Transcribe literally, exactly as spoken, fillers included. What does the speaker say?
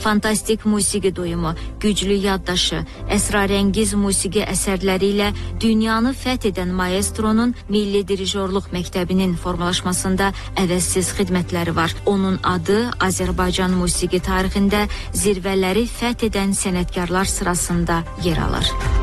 fantastik musiqi duyumu, güclü yaddaşı, əsrarəngiz musiqi əsərləri ilə dünyanı fəth edən maestronun Milli Dirijorluq Məktəbinin formalaşmasında əvəzsiz xidmətləri var. Onun adı Azərbaycan musiqi tarixində zirvələri fəth edən sənətkarlar sırasında yer alır.